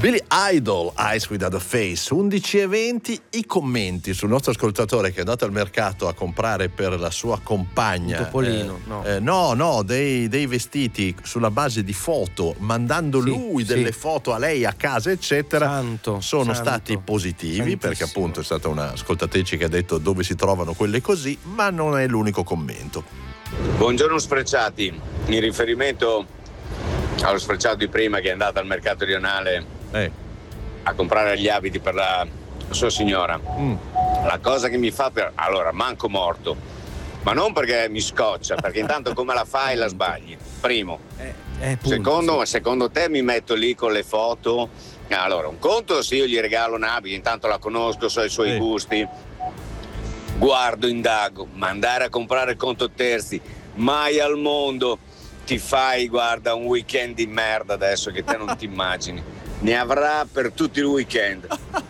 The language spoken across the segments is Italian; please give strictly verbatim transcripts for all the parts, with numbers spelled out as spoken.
Billy Idol, Eyes Without a Face. Undici e venti, i commenti sul nostro ascoltatore che è andato al mercato a comprare per la sua compagna un topolino, eh, no eh, no no dei, dei vestiti sulla base di foto, mandando sì, lui delle sì. foto a lei a casa eccetera, santo, sono santo, stati positivi, santissimo. perché appunto è stata una ascoltatrice che ha detto dove si trovano quelle così, ma non è l'unico commento. Buongiorno Sfrecciati, in riferimento allo Sfrecciato di prima che è andato al mercato rionale eh. a comprare gli abiti per la sua signora. Mm. La cosa che mi fa per... allora manco morto, ma non perché mi scoccia, perché intanto come la fai la sbagli, primo. Eh, eh, punto, secondo, sì. secondo te mi metto lì con le foto? Allora un conto se io gli regalo un abito, intanto la conosco, so i suoi eh. gusti, guardo, indago, ma andare a comprare il conto terzi, mai al mondo ti fai, guarda, un weekend di merda adesso che te non ti immagini. Ne avrà per tutti i weekend.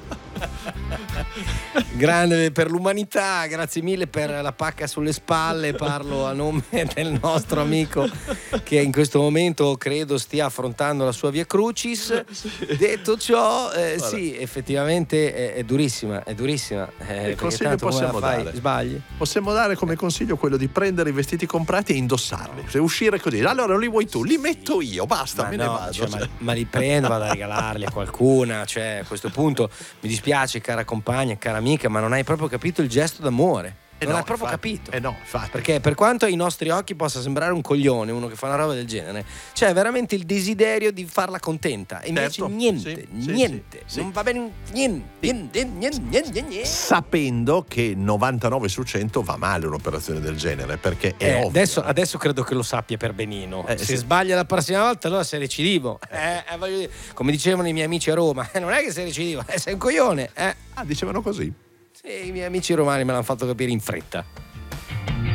Grande per l'umanità, grazie mille per la pacca sulle spalle. Parlo a nome del nostro amico che in questo momento credo stia affrontando la sua via crucis. Detto ciò, eh, sì, effettivamente è, è durissima, è durissima. Eh, il consiglio possiamo fai, dare? Sbagli? Possiamo dare come consiglio quello di prendere i vestiti comprati e indossarli, se uscire così. Allora non li vuoi tu, li metto io, basta, ma me no, ne vado. Cioè, ma, ma li prendo, vado a regalarli a qualcuna. Cioè, a questo punto mi dispiace, cara compagna, cara amica, ma non hai proprio capito il gesto d'amore. Eh non no, hai proprio infatti, capito. Eh no, infatti. Perché per quanto ai nostri occhi possa sembrare un coglione uno che fa una roba del genere, c'è veramente il desiderio di farla contenta. E invece certo, niente, sì, niente. sì, non sì. va bene niente, niente, niente, niente, niente. Sapendo che novantanove su cento va male un'operazione del genere, perché è eh, ovvio. Adesso, adesso credo che lo sappia per benino. Eh, Se sì. sbaglia la prossima volta, allora sei recidivo. Eh, eh, voglio dire, come dicevano i miei amici a Roma, eh, non è che sei recidivo, eh, sei un coglione. Eh. Ah, dicevano così? Sì, i miei amici romani me l'hanno fatto capire in fretta.